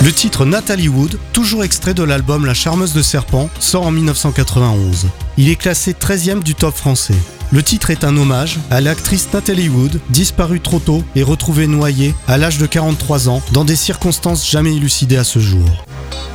Le titre Natalie Wood, toujours extrait de l'album La Charmeuse de Serpent, sort en 1991. Il est classé 13e du top français. Le titre est un hommage à l'actrice Natalie Wood, disparue trop tôt et retrouvée noyée à l'âge de 43 ans dans des circonstances jamais élucidées à ce jour.